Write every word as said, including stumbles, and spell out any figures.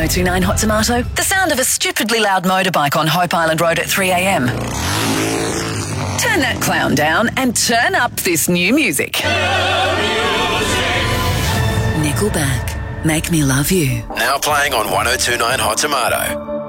oh two nine Hot Tomato. The sound of a stupidly loud motorbike on Hope Island Road at three a.m. Turn that clown down and turn up this new music. Nickelback, Make Me Love You. Now playing on one oh two nine Hot Tomato.